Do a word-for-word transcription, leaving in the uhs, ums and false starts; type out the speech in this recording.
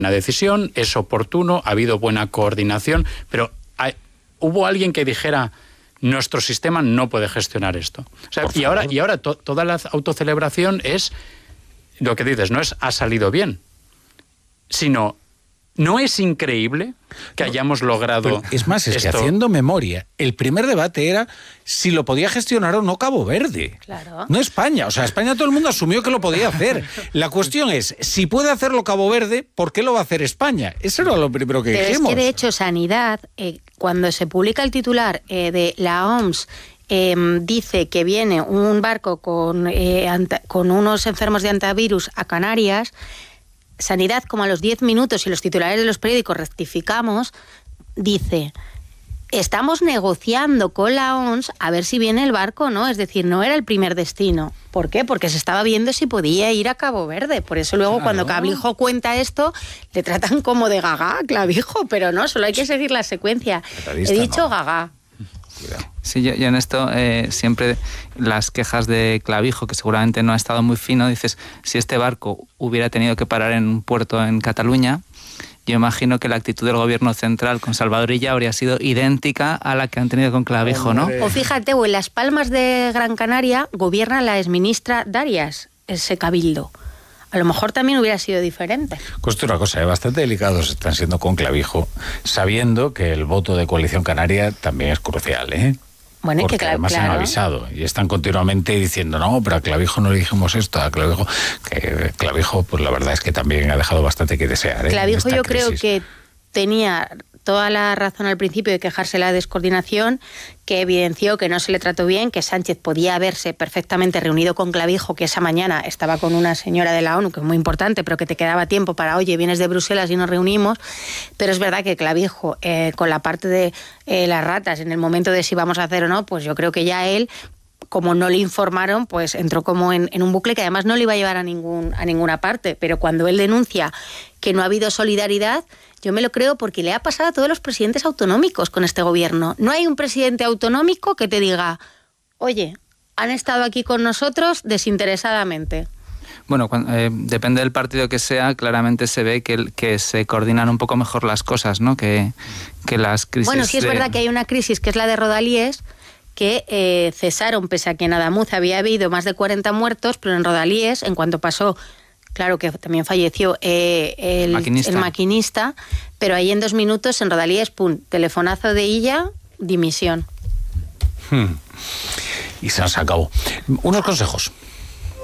decisión, es oportuno, ha habido buena coordinación, pero hay, hubo alguien que dijera, nuestro sistema no puede gestionar esto. O sea, y ahora, y ahora to, toda la autocelebración es, lo que dices, no es ha salido bien, sino ¿no es increíble que hayamos logrado Pero es más, es esto? Que haciendo memoria, el primer debate era si lo podía gestionar o no Cabo Verde. Claro. No España. O sea, España todo el mundo asumió que lo podía hacer. La cuestión es, si puede hacerlo Cabo Verde, ¿por qué lo va a hacer España? Eso era lo primero que Pero dijimos. es que, de hecho, Sanidad, eh, cuando se publica el titular eh, de la O M S, eh, dice que viene un barco con, eh, anta, con unos enfermos de antivirus a Canarias, Sanidad, como a los diez minutos, y los titulares de los periódicos rectificamos, dice, estamos negociando con la O M S a ver si viene el barco o no. Es decir, no era el primer destino. ¿Por qué? Porque se estaba viendo si podía ir a Cabo Verde. Por eso luego, claro, cuando Clavijo cuenta esto, le tratan como de gaga a Clavijo, pero no, solo hay que seguir la secuencia. He dicho no. gaga. Sí, yo, yo en esto eh, siempre las quejas de Clavijo, que seguramente no ha estado muy fino, dices, si este barco hubiera tenido que parar en un puerto en Cataluña, yo imagino que la actitud del gobierno central con Salvadorilla habría sido idéntica a la que han tenido con Clavijo, ¿no? O fíjate, o en Las Palmas de Gran Canaria gobierna la exministra Darias, ese cabildo. A lo mejor también hubiera sido diferente. Cuesta una cosa, ¿eh? Bastante delicados están siendo con Clavijo, sabiendo que el voto de Coalición Canaria también es crucial, ¿eh? Bueno, porque y que cl- además claro. han avisado y están continuamente diciendo, no, pero a Clavijo no le dijimos esto, a Clavijo, que Clavijo, pues la verdad es que también ha dejado bastante que desear, ¿eh? Clavijo yo crisis. creo que tenía toda la razón al principio de quejarse la descoordinación, que evidenció que no se le trató bien, que Sánchez podía haberse perfectamente reunido con Clavijo, que esa mañana estaba con una señora de la ONU, que es muy importante, pero que te quedaba tiempo para, oye, vienes de Bruselas y nos reunimos. Pero es verdad que Clavijo, eh, con la parte de eh, las ratas, en el momento de si vamos a hacer o no, pues yo creo que ya él, como no le informaron, pues entró como en, en un bucle que además no le iba a llevar a, ningún, a ninguna parte. Pero cuando él denuncia que no ha habido solidaridad, yo me lo creo porque le ha pasado a todos los presidentes autonómicos con este gobierno. No hay un presidente autonómico que te diga, oye, han estado aquí con nosotros desinteresadamente. Bueno, cuando, eh, depende del partido que sea, claramente se ve que, que se coordinan un poco mejor las cosas, ¿no? Que, que las crisis... Bueno, sí es de... verdad que hay una crisis que es la de Rodalíes, que eh, cesaron, pese a que en Adamuz había habido más de cuarenta muertos, pero en Rodalíes, en cuanto pasó... Claro que también falleció eh, el, maquinista. el maquinista, pero ahí en dos minutos en Rodalíes, pum, telefonazo de ella, dimisión. Hmm. Y se han sacado. Unos consejos.